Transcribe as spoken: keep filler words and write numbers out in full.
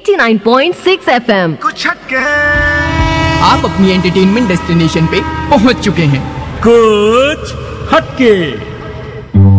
नवासी पॉइंट छह एफएम। कुछ हटके आप अपनी एंटरटेनमेंट डेस्टिनेशन पे पहुंच चुके हैं। कुछ हटके।